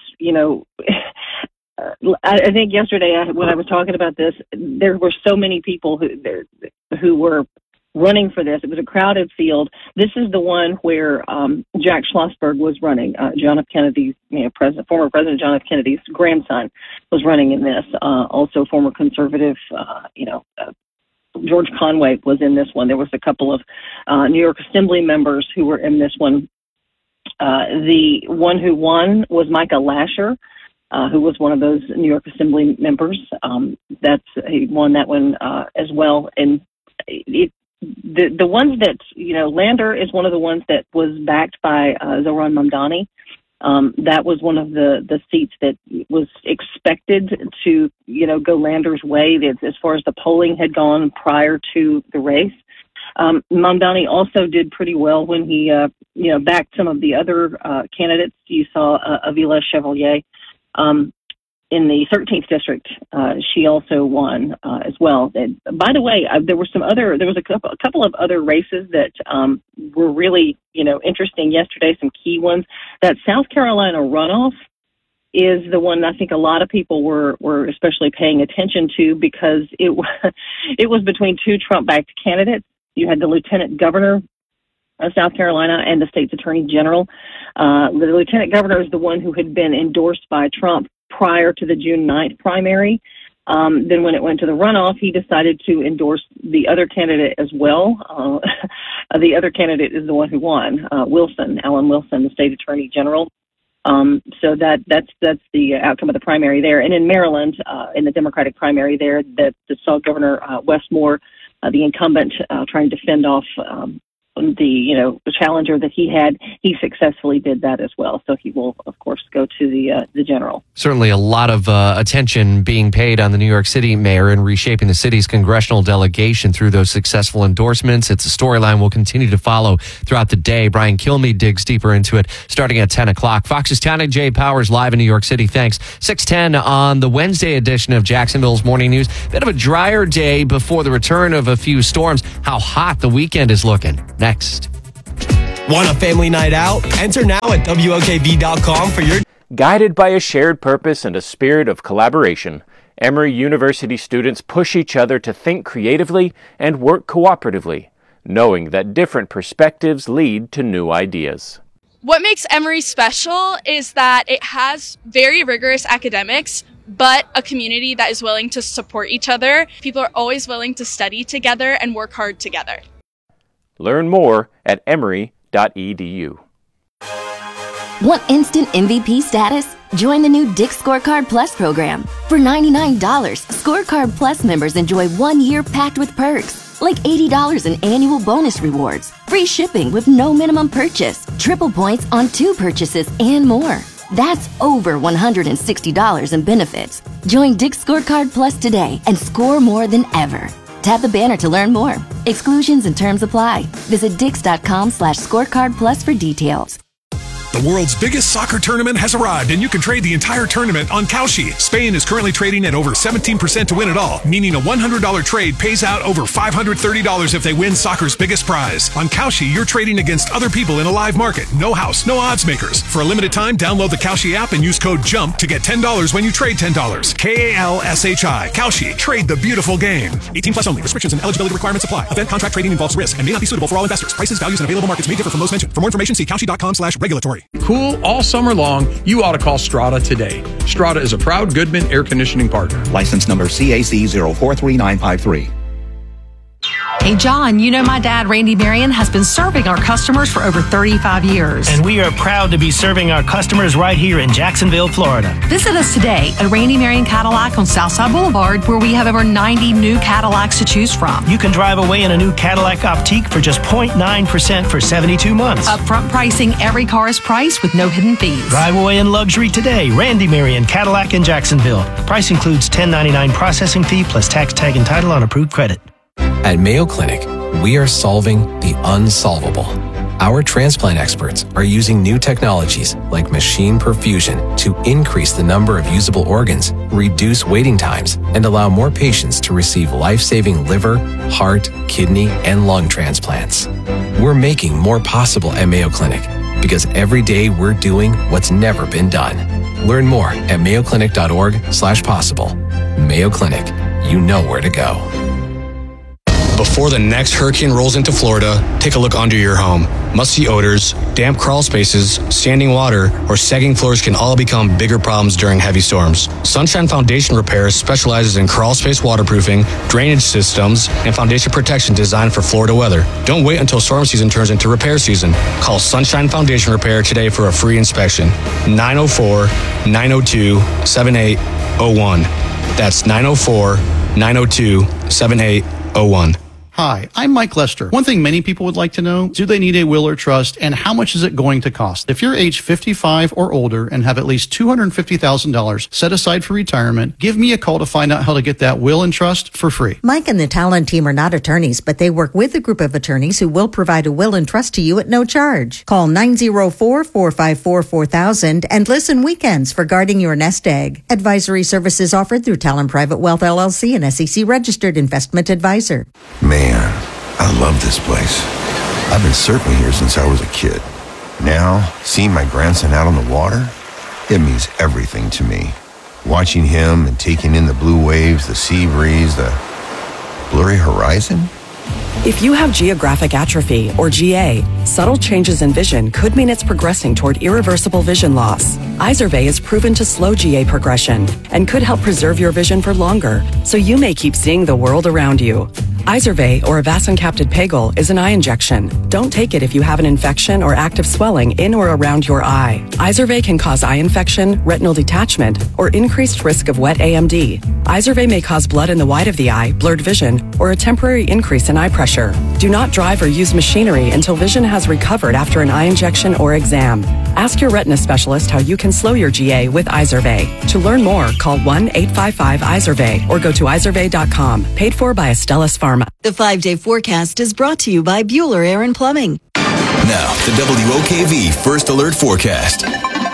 I think yesterday when I was talking about this, there were so many people who were running for this. It was a crowded field. This is the one where Jack Schlossberg was running. John F. Kennedy's, former President John F. Kennedy's grandson was running in this. Also, former conservative, George Conway was in this one. There was a couple of New York Assembly members who were in this one. The one who won was Micah Lasher, who was one of those New York Assembly members. He won that one as well. And the ones that, Lander is one of the ones that was backed by Zohran Mamdani. That was one of the seats that was expected to, go Lander's way as far as the polling had gone prior to the race. Mamdani also did pretty well when he, backed some of the other candidates. You saw Avila Chevalier in the 13th district. She also won as well. And by the way, there was a couple of other races that were really, interesting yesterday, some key ones. That South Carolina runoff is the one I think a lot of people were especially paying attention to because it was between 2 Trump-backed candidates. You had the lieutenant governor of South Carolina and the state's attorney general. The lieutenant governor is the one who had been endorsed by Trump prior to the June 9th primary. Then when it went to the runoff, he decided to endorse the other candidate as well. The other candidate is the one who won, Alan Wilson, the state attorney general. So that's the outcome of the primary there. And in Maryland, in the Democratic primary there, that saw Governor Wes Moore, the incumbent, trying to fend off the challenger that he had. He successfully did that as well. So he will, of course, go to the general. Certainly a lot of attention being paid on the New York City mayor and reshaping the city's congressional delegation through those successful endorsements. It's a storyline we'll continue to follow throughout the day. Brian Kilmeade digs deeper into it starting at 10 o'clock. Fox's Town Jay Powers live in New York City. Thanks. 6:10 on the Wednesday edition of Jacksonville's Morning News. Bit of a drier day before the return of a few storms. How hot the weekend is looking. Next. Want a family night out? Enter now at WOKV.com for your... Guided by a shared purpose and a spirit of collaboration, Emory University students push each other to think creatively and work cooperatively, knowing that different perspectives lead to new ideas. What makes Emory special is that it has very rigorous academics, but a community that is willing to support each other. People are always willing to study together and work hard together. Learn more at emory.edu. Want instant MVP status? Join the new Dick's Scorecard Plus program. For $99, Scorecard Plus members enjoy 1 year packed with perks, like $80 in annual bonus rewards, free shipping with no minimum purchase, triple points on 2 purchases, and more. That's over $160 in benefits. Join Dick's Scorecard Plus today and score more than ever. Tap the banner to learn more. Exclusions and terms apply. Visit dix.com/scorecardplus for details. The world's biggest soccer tournament has arrived, and you can trade the entire tournament on Kalshi. Spain is currently trading at over 17% to win it all, meaning a $100 trade pays out over $530 if they win soccer's biggest prize. On Kalshi, you're trading against other people in a live market. No house, no odds makers. For a limited time, download the Kalshi app and use code JUMP to get $10 when you trade $10. KALSHI. Kalshi. Trade the beautiful game. 18 plus only. Restrictions and eligibility requirements apply. Event contract trading involves risk and may not be suitable for all investors. Prices, values, and available markets may differ from those mentioned. For more information, see Kalshi.com/regulatory. Cool all summer long, you ought to call Strata today. Strata is a proud Goodman air conditioning partner. License number CAC 043953. Hey, John, you know my dad, Randy Marion, has been serving our customers for over 35 years. And we are proud to be serving our customers right here in Jacksonville, Florida. Visit us today at Randy Marion Cadillac on Southside Boulevard, where we have over 90 new Cadillacs to choose from. You can drive away in a new Cadillac Optique for just 0.9% for 72 months. Upfront pricing, every car is priced with no hidden fees. Drive away in luxury today. Randy Marion Cadillac in Jacksonville. Price includes $10.99 processing fee plus tax, tag, and title on approved credit. At Mayo Clinic, we are solving the unsolvable. Our transplant experts are using new technologies like machine perfusion to increase the number of usable organs, reduce waiting times, and allow more patients to receive life-saving liver, heart, kidney, and lung transplants. We're making more possible at Mayo Clinic because every day we're doing what's never been done. Learn more at mayoclinic.org/possible. Mayo Clinic, you know where to go. Before the next hurricane rolls into Florida, take a look under your home. Musty odors, damp crawl spaces, standing water, or sagging floors can all become bigger problems during heavy storms. Sunshine Foundation Repair specializes in crawl space waterproofing, drainage systems, and foundation protection designed for Florida weather. Don't wait until storm season turns into repair season. Call Sunshine Foundation Repair today for a free inspection. 904-902-7801. That's 904-902-7801. Hi, I'm Mike Lester. One thing many people would like to know, do they need a will or trust, and how much is it going to cost? If you're age 55 or older and have at least $250,000 set aside for retirement, give me a call to find out how to get that will and trust for free. Mike and the Talon team are not attorneys, but they work with a group of attorneys who will provide a will and trust to you at no charge. Call 904-454-4000 and listen weekends for guarding your nest egg. Advisory services offered through Talon Private Wealth LLC, an SEC registered investment advisor. Man, I love this place. I've been surfing here since I was a kid. Now, seeing my grandson out on the water, it means everything to me. Watching him and taking in the blue waves, the sea breeze, the blurry horizon, If you have geographic atrophy, or GA, subtle changes in vision could mean it's progressing toward irreversible vision loss. Izervay is proven to slow GA progression and could help preserve your vision for longer, so you may keep seeing the world around you. Izervay, or avacincaptad pegol, is an eye injection. Don't take it if you have an infection or active swelling in or around your eye. Izervay can cause eye infection, retinal detachment, or increased risk of wet AMD. Izervay may cause blood in the white of the eye, blurred vision, or a temporary increase in eye pressure. Do not drive or use machinery until vision has recovered after an eye injection or exam. Ask your retina specialist how you can slow your GA with Izervay. To learn more, call 1-855-IZERVAY or go to izervay.com. Paid for by Astellas Pharma. The 5-day forecast is brought to you by Bueller Air and Plumbing. Now, the WOKV First Alert Forecast.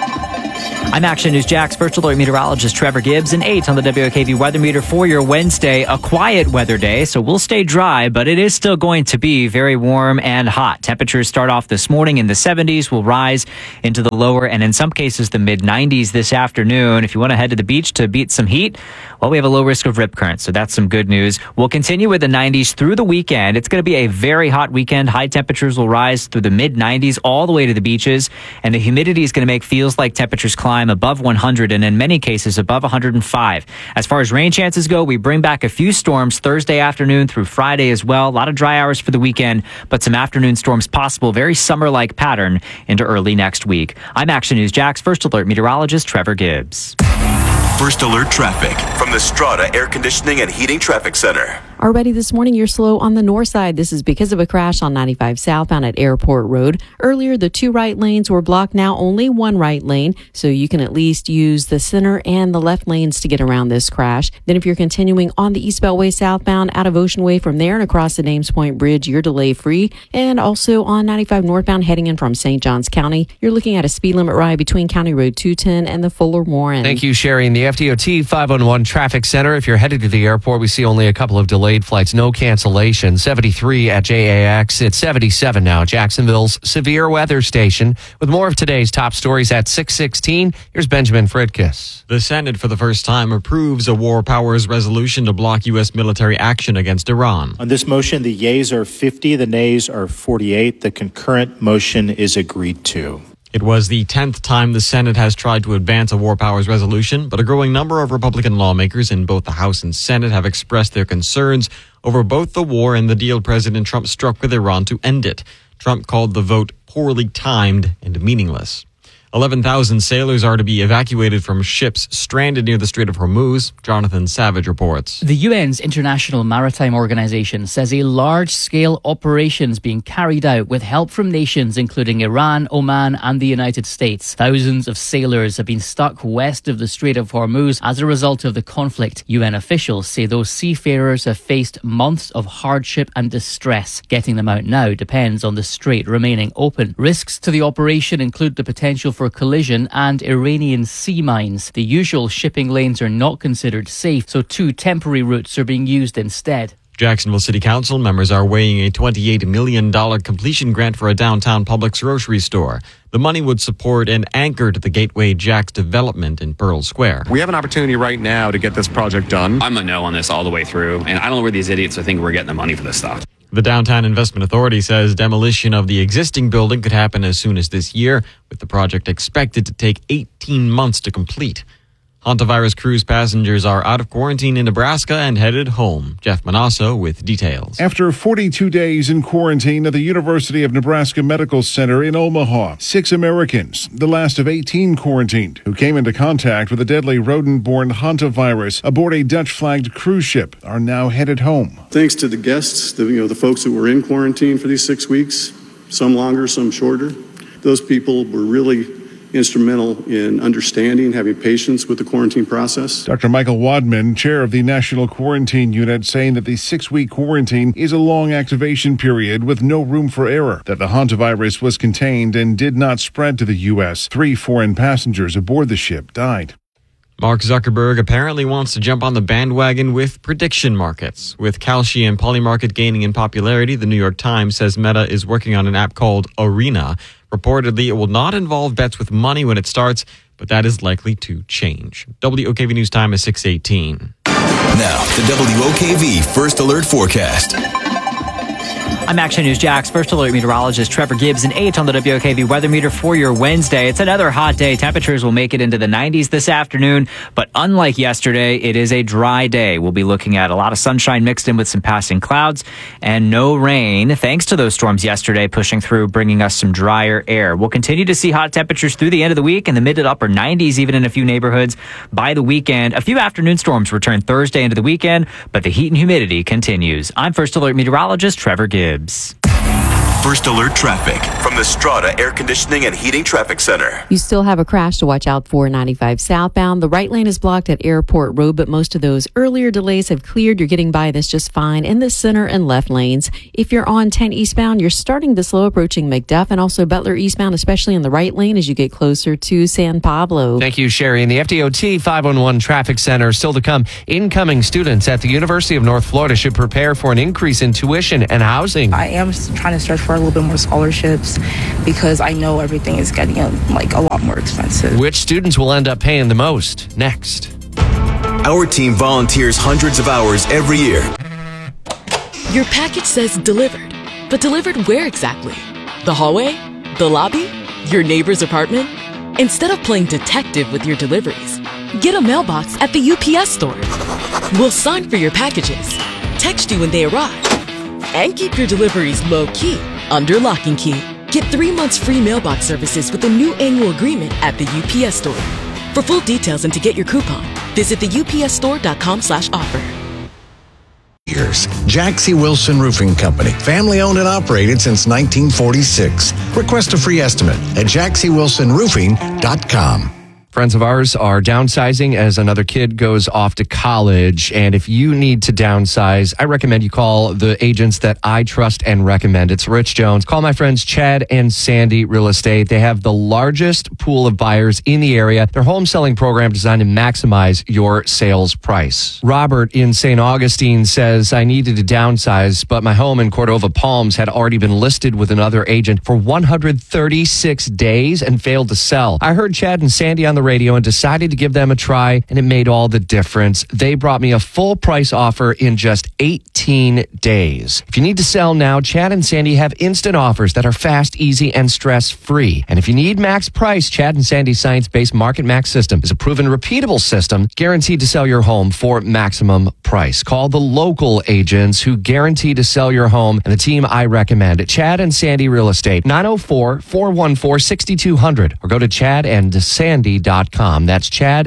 I'm Action News Jack's First Alert meteorologist Trevor Gibbs, and 8 on the WOKV weather meter for your Wednesday. A quiet weather day, so we'll stay dry, but it is still going to be very warm and hot. Temperatures start off this morning in the 70s, will rise into the lower and in some cases the mid-90s this afternoon. If you want to head to the beach to beat some heat, well, we have a low risk of rip current, so that's some good news. We'll continue with the 90s through the weekend. It's going to be a very hot weekend. High temperatures will rise through the mid-90s all the way to the beaches, and the humidity is going to make feels-like temperatures climb above 100 and in many cases above 105. As far as rain chances go, we bring back a few storms Thursday afternoon through Friday as well. A lot of dry hours for the weekend, but some afternoon storms possible. Very summer-like pattern into early next week. I'm Action News Jack's First Alert meteorologist Trevor Gibbs. First Alert traffic from the Strata Air Conditioning and Heating Traffic Center. Already this morning, you're slow on the north side. This is because of a crash on 95 southbound at Airport Road. Earlier, the 2 right lanes were blocked. Now only 1 right lane, so you can at least use the center and the left lanes to get around this crash. Then if you're continuing on the East Beltway southbound out of Ocean Way from there and across the Names Point Bridge, you're delay free. And also on 95 northbound heading in from St. Johns County, you're looking at a speed limit ride between County Road 210 and the Fuller Warren. Thank you, Sherry. In the FDOT 511 traffic center, if you're headed to the airport, we see only a couple of delayed flights, no cancellation. 73 at JAX. It's 77 now. Jacksonville's severe weather station. With more of today's top stories at 6:16, here's Benjamin Fridkiss. The Senate, for the first time, approves a war powers resolution to block U.S. military action against Iran. On this motion, the yeas are 50, the nays are 48. The concurrent motion is agreed to. It was the 10th time the Senate has tried to advance a war powers resolution, but a growing number of Republican lawmakers in both the House and Senate have expressed their concerns over both the war and the deal President Trump struck with Iran to end it. Trump called the vote poorly timed and meaningless. 11,000 sailors are to be evacuated from ships stranded near the Strait of Hormuz. Jonathan Savage reports. The UN's International Maritime Organization says a large-scale operation is being carried out with help from nations including Iran, Oman and the United States. Thousands of sailors have been stuck west of the Strait of Hormuz as a result of the conflict. UN officials say those seafarers have faced months of hardship and distress. Getting them out now depends on the strait remaining open. Risks to the operation include the potential for collision and Iranian sea mines. The usual shipping lanes are not considered safe, so 2 temporary routes are being used instead. Jacksonville City Council members are weighing a $28 million completion grant for a downtown Publix grocery store. The money would support an anchor to the Gateway Jacks development in Pearl Square. We have an opportunity right now to get this project done. I'm a no on this all the way through, and I don't know where these idiots are thinking we're getting the money for this stuff. The Downtown Investment Authority says demolition of the existing building could happen as soon as this year, with the project expected to take 18 months to complete. Hantavirus cruise passengers are out of quarantine in Nebraska and headed home. Jeff Manasso with details. After 42 days in quarantine at the University of Nebraska Medical Center in Omaha, 6 Americans, the last of 18 quarantined, who came into contact with a deadly rodent-borne hantavirus aboard a Dutch-flagged cruise ship, are now headed home. Thanks to the guests, the folks that were in quarantine for these 6 weeks, some longer, some shorter. Those people were really instrumental in understanding, having patience with the quarantine process. Dr. Michael Wadman, chair of the National Quarantine Unit, saying that the 6-week quarantine is a long activation period with no room for error, that the hantavirus was contained and did not spread to the U.S. 3 foreign passengers aboard the ship died. Mark Zuckerberg apparently wants to jump on the bandwagon with prediction markets. With Kalshi and Polymarket gaining in popularity, the New York Times says Meta is working on an app called Arena. Reportedly, it will not involve bets with money when it starts, but that is likely to change. WOKV News Time is 6:18. Now, the WOKV First Alert Forecast. I'm Action News Jax First Alert meteorologist Trevor Gibbs and 8 on the WOKV weather meter for your Wednesday. It's another hot day. Temperatures will make it into the 90s this afternoon, but unlike yesterday, it is a dry day. We'll be looking at a lot of sunshine mixed in with some passing clouds and no rain, thanks to those storms yesterday pushing through, bringing us some drier air. We'll continue to see hot temperatures through the end of the week in the mid to upper 90s, even in a few neighborhoods by the weekend. A few afternoon storms return Thursday into the weekend, but the heat and humidity continues. I'm First Alert meteorologist Trevor Gibbs. First Alert traffic from the Strata Air Conditioning and Heating Traffic Center. You still have a crash to watch out for 95 southbound. The right lane is blocked at Airport Road, but most of those earlier delays have cleared. You're getting by this just fine in the center and left lanes. If you're on 10 eastbound, you're starting to slow approaching McDuff and also Butler eastbound, especially in the right lane as you get closer to San Pablo. Thank you, Sherry. In the FDOT 511 Traffic Center, still to come, incoming students at the University of North Florida should prepare for an increase in tuition and housing. I am trying to search for a little bit more scholarships because I know everything is getting a lot more expensive. Which students will end up paying the most? Next. Our team volunteers hundreds of hours every year. Your package says delivered, but delivered where exactly? The hallway? The lobby? Your neighbor's apartment? Instead of playing detective with your deliveries, get a mailbox at the UPS store. We'll sign for your packages, text you when they arrive, and keep your deliveries low-key under lock and key. Get 3 months free mailbox services with a new annual agreement at the UPS store. For full details and to get your coupon, visit theupsstore.com/offer. Years. Jack C. Wilson Roofing Company. Family owned and operated since 1946. Request a free estimate at jackcwilsonroofing.com. Friends of ours are downsizing as another kid goes off to college. And if you need to downsize, I recommend you call the agents that I trust and recommend. It's Rich Jones. Call my friends Chad and Sandy Real Estate. They have the largest pool of buyers in the area. Their home selling program designed to maximize your sales price. Robert in St. Augustine says, I needed to downsize, but my home in Cordova Palms had already been listed with another agent for 136 days and failed to sell. I heard Chad and Sandy on the radio and decided to give them a try, and it made all the difference. They brought me a full price offer in just 18 days. If you need to sell now, Chad and Sandy have instant offers that are fast, easy, and stress-free. And if you need max price, Chad and Sandy's science-based Market Max system is a proven, repeatable system guaranteed to sell your home for maximum price. Call the local agents who guarantee to sell your home and the team I recommend at Chad and Sandy Real Estate, 904-414-6200, or go to chadandsandy.com. That's Chad,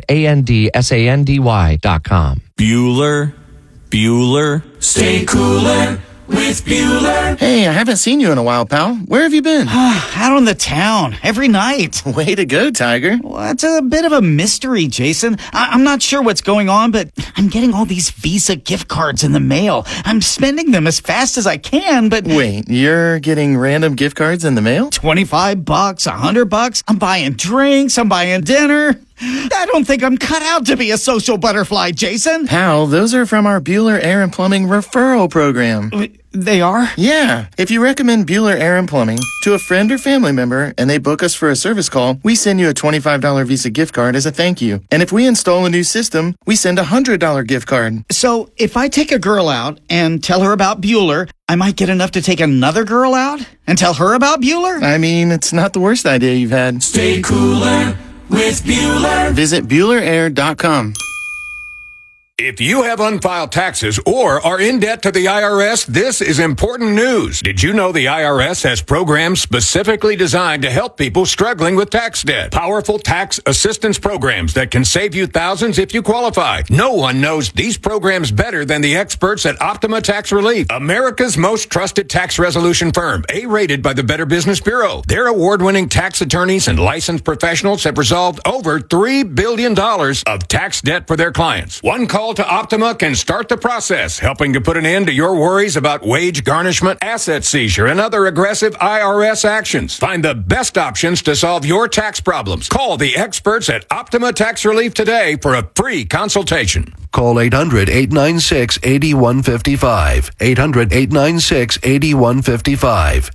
ANDSANDY.com. Bueller. Stay cooler with Bueller. Hey, I haven't seen you in a while, pal. Where have you been? Out on the town, every night. Way to go, Tiger. Well, it's a bit of a mystery, Jason. I'm not sure what's going on, but I'm getting all these Visa gift cards in the mail. I'm spending them as fast as I can, but... Wait, you're getting random gift cards in the mail? $25, $100. I'm buying drinks, I'm buying dinner. I don't think I'm cut out to be a social butterfly, Jason. Pal, those are from our Bueller Air and Plumbing referral program. They are? Yeah. If you recommend Bueller Air and Plumbing to a friend or family member and they book us for a service call, we send you a $25 Visa gift card as a thank you. And if we install a new system, we send a $100 gift card. So if I take a girl out and tell her about Bueller, I might get enough to take another girl out and tell her about Bueller? I mean, it's not the worst idea you've had. Stay cooler with Bueller. Visit BuellerAir.com. If you have unfiled taxes or are in debt to the IRS, this is important news. Did you know the IRS has programs specifically designed to help people struggling with tax debt? Powerful tax assistance programs that can save you thousands if you qualify. No one knows these programs better than the experts at Optima Tax Relief, America's most trusted tax resolution firm, A-rated by the Better Business Bureau. Their award-winning tax attorneys and licensed professionals have resolved over $3 billion of tax debt for their clients. One call to Optima can start the process, helping to put an end to your worries about wage garnishment, asset seizure, and other aggressive IRS actions. Find the best options to solve your tax problems. Call the experts at Optima Tax Relief today for a free consultation. Call 800-896-8155. 800-896-8155.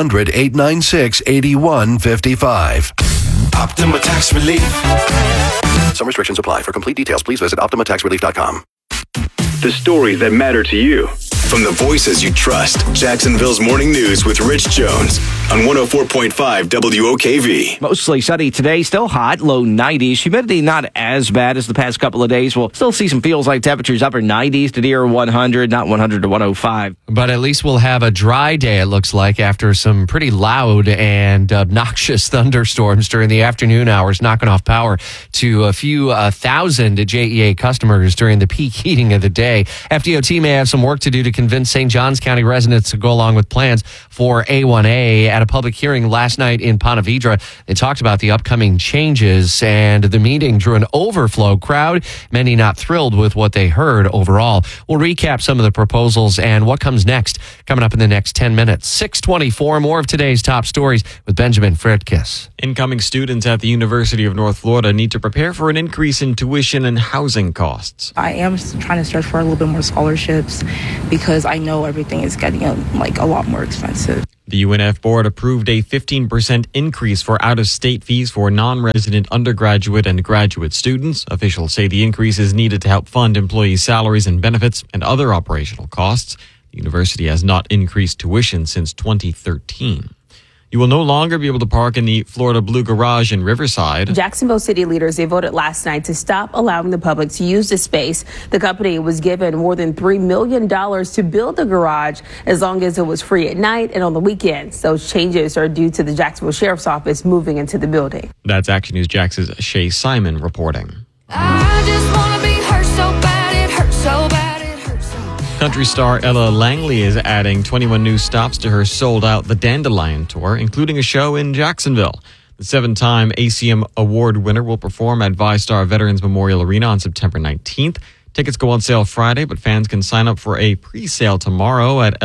800-896-8155. Optima Tax Relief. Some restrictions apply. For complete details, please visit OptimaTaxRelief.com. The stories that matter to you. From the voices you trust, Jacksonville's Morning News with Rich Jones on 104.5 WOKV. Mostly sunny today, still hot, low 90s. Humidity not as bad as the past couple of days. We'll still see some feels like temperatures upper 90s to near 100, not 100 to 105. But at least we'll have a dry day, it looks like, after some pretty loud and obnoxious thunderstorms during the afternoon hours, knocking off power to a few thousand JEA customers during the peak heating of the day. FDOT may have some work to do to convince St. Johns County residents to go along with plans for A1A. At a public hearing last night in Ponte Vedra, they talked about the upcoming changes, and the meeting drew an overflow crowd, many not thrilled with what they heard overall. We'll recap some of the proposals and what comes next, coming up in the next 10 minutes. 6:24, more of today's top stories with Benjamin Fritkiss. Incoming students at the University of North Florida need to prepare for an increase in tuition and housing costs. I am trying to stretch for a little bit more scholarships because I know everything is getting a lot more expensive. The UNF board approved a 15% increase for out-of-state fees for non-resident undergraduate and graduate students. Officials say the increase is needed to help fund employees' salaries and benefits and other operational costs. The university has not increased tuition since 2013. You will no longer be able to park in the Florida Blue Garage in Riverside. Jacksonville city leaders, they voted last night to stop allowing the public to use the space. The company was given more than $3 million to build the garage as long as it was free at night and on the weekends. Those changes are due to the Jacksonville Sheriff's Office moving into the building. That's Action News Jax's Shay Simon reporting. I just want to be hurt so bad, it hurts so bad. Country star Ella Langley is adding 21 new stops to her sold-out The Dandelion Tour, including a show in Jacksonville. The 7-time ACM Award winner will perform at VyStar Veterans Memorial Arena on September 19th. Tickets go on sale Friday, but fans can sign up for a pre-sale tomorrow at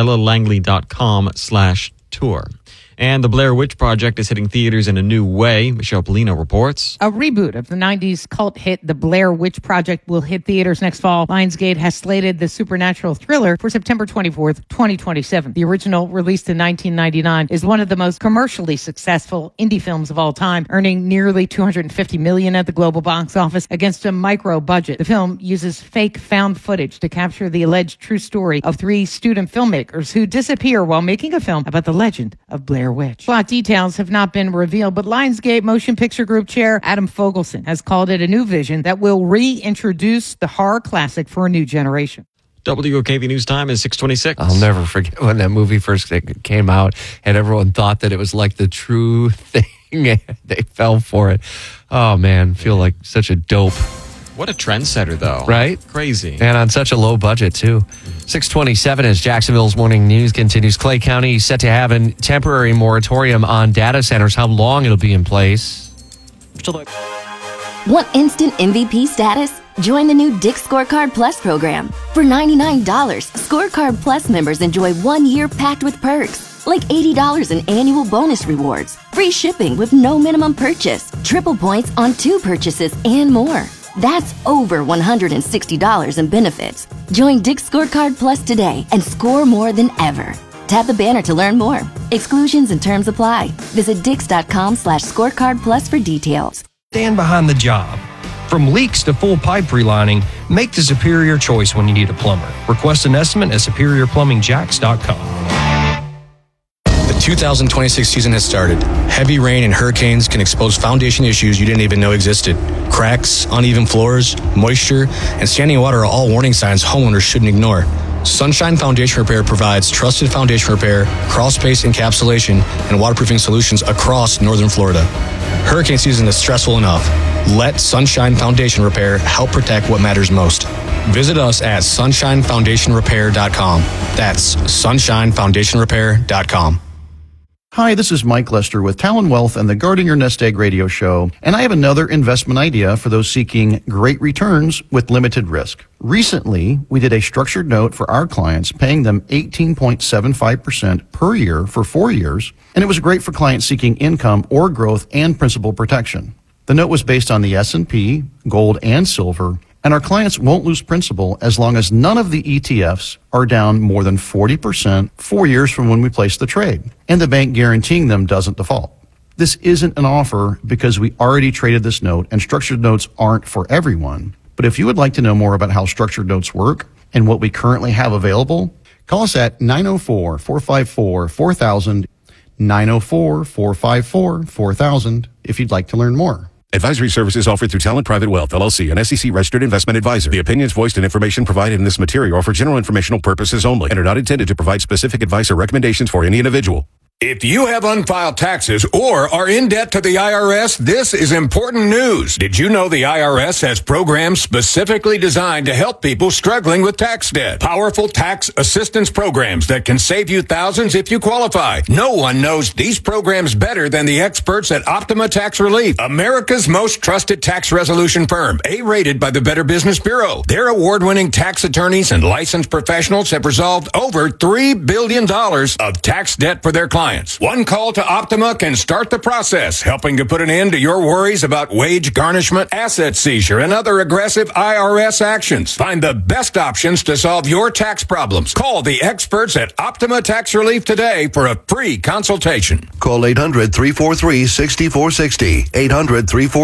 ellalangley.com/tour. And The Blair Witch Project is hitting theaters in a new way. Michelle Polino reports. A reboot of the 90s cult hit The Blair Witch Project will hit theaters next fall. Lionsgate has slated the supernatural thriller for September 24th, 2027. The original, released in 1999, is one of the most commercially successful indie films of all time, earning nearly $250 million at the global box office against a micro budget. The film uses fake found footage to capture the alleged true story of 3 student filmmakers who disappear while making a film about the legend of Blair Witch. Plot details have not been revealed, but Lionsgate Motion Picture Group Chair Adam Fogelson has called it a new vision that will reintroduce the horror classic for a new generation. WOKV News Time is 6:26. I'll never forget when that movie first came out and everyone thought that it was like the true thing. They fell for it. Oh, man, feel like such a dope. What a trendsetter, though. Right? Crazy. And on such a low budget, too. 6:27 as Jacksonville's Morning News continues. Clay County is set to have a temporary moratorium on data centers. How long it'll be in place? Want instant MVP status? Join the new Dick's Scorecard Plus program. For $99, Scorecard Plus members enjoy 1 year packed with perks, like $80 in annual bonus rewards, free shipping with no minimum purchase, triple points on 2 purchases, and more. That's over $160 in benefits. Join Dick's Scorecard Plus today and score more than ever. Tap the banner to learn more. Exclusions and terms apply. Visit dix.com/scorecard plus for details. Stand behind the job. From leaks to full pipe relining, make the superior choice when you need a plumber. Request an estimate at superiorplumbingjacks.com. The 2026 season has started. Heavy rain and hurricanes can expose foundation issues you didn't even know existed. Cracks, uneven floors, moisture, and standing water are all warning signs homeowners shouldn't ignore. Sunshine Foundation Repair provides trusted foundation repair, crawl space encapsulation, and waterproofing solutions across northern Florida. Hurricane season is stressful enough. Let Sunshine Foundation Repair help protect what matters most. Visit us at sunshinefoundationrepair.com. That's sunshinefoundationrepair.com. Hi, this is Mike Lester with Talon Wealth and the Guarding Your Nest Egg radio show, and I have another investment idea for those seeking great returns with limited risk. Recently, we did a structured note for our clients, paying them 18.75% per year for 4 years, and it was great for clients seeking income or growth and principal protection. The note was based on the S&P, gold, and silver, and our clients won't lose principal as long as none of the ETFs are down more than 40% 4 years from when we place the trade, and the bank guaranteeing them doesn't default. This isn't an offer because we already traded this note, and structured notes aren't for everyone. But if you would like to know more about how structured notes work and what we currently have available, Call us at 904-454-4000, 904-454-4000 if you'd like to learn more. Advisory services offered through Talent Private Wealth, LLC, an SEC-registered investment advisor. The opinions voiced and information provided in this material are for general informational purposes only and are not intended to provide specific advice or recommendations for any individual. If you have unfiled taxes or are in debt to the IRS, this is important news. Did you know the IRS has programs specifically designed to help people struggling with tax debt? Powerful tax assistance programs that can save you thousands if you qualify. No one knows these programs better than the experts at Optima Tax Relief, America's most trusted tax resolution firm, A-rated by the Better Business Bureau. Their award-winning tax attorneys and licensed professionals have resolved over $3 billion of tax debt for their clients. One call to Optima can start the process, helping to put an end to your worries about wage garnishment, asset seizure, and other aggressive IRS actions. Find the best options to solve your tax problems. Call the experts at Optima Tax Relief today for a free consultation. Call 800-343-6460. 800-343